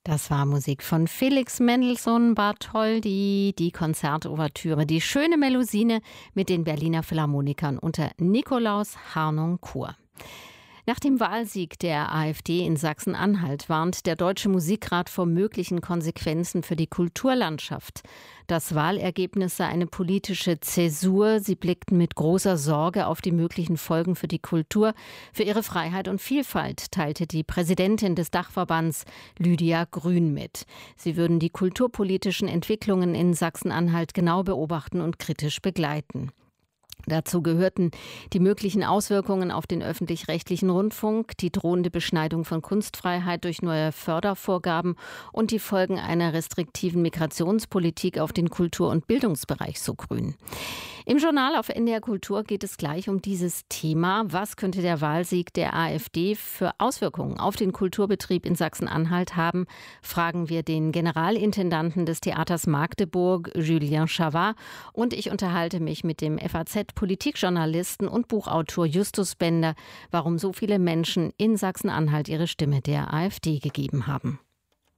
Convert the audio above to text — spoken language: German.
Das war Musik von Felix Mendelssohn Bartholdy, die Konzertouvertüre, die schöne Melusine mit den Berliner Philharmonikern unter Nikolaus Harnoncourt. Nach dem Wahlsieg der AfD in Sachsen-Anhalt warnt der Deutsche Musikrat vor möglichen Konsequenzen für die Kulturlandschaft. Das Wahlergebnis sei eine politische Zäsur. Sie blickten mit großer Sorge auf die möglichen Folgen für die Kultur, für ihre Freiheit und Vielfalt, teilte die Präsidentin des Dachverbands Lydia Grün mit. Sie würden die kulturpolitischen Entwicklungen in Sachsen-Anhalt genau beobachten und kritisch begleiten. Dazu gehörten die möglichen Auswirkungen auf den öffentlich-rechtlichen Rundfunk, die drohende Beschneidung von Kunstfreiheit durch neue Fördervorgaben und die Folgen einer restriktiven Migrationspolitik auf den Kultur- und Bildungsbereich, so Grün. Im Journal auf NDR Kultur geht es gleich um dieses Thema. Was könnte der Wahlsieg der AfD für Auswirkungen auf den Kulturbetrieb in Sachsen-Anhalt haben? Fragen wir den Generalintendanten des Theaters Magdeburg, Julien Chavard. Und ich unterhalte mich mit dem FAZ-Politikjournalisten und Buchautor Justus Bender, warum so viele Menschen in Sachsen-Anhalt ihre Stimme der AfD gegeben haben.